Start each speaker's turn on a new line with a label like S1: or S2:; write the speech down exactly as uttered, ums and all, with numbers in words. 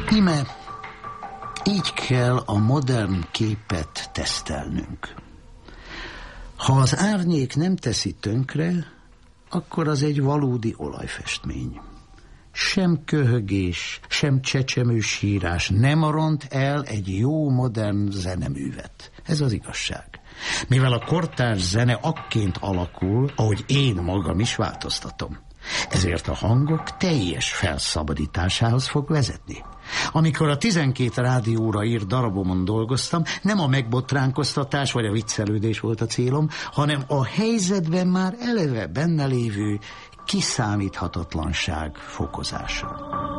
S1: Íme így kell a modern képet tesztelnünk. Ha az árnyék nem teszi tönkre, akkor az egy valódi olajfestmény. Sem köhögés, sem csecsemősírás nem ront el egy jó modern zeneművet. Ez az igazság. Mivel a kortárs zene akként alakul, ahogy én magam is változtatom. Ezért a hangok teljes felszabadításához fog vezetni. Amikor a tizenkét rádióra írt darabomon dolgoztam, nem a megbotránkoztatás vagy a viccelődés volt a célom, hanem a helyzetben már eleve benne lévő kiszámíthatatlanság fokozása.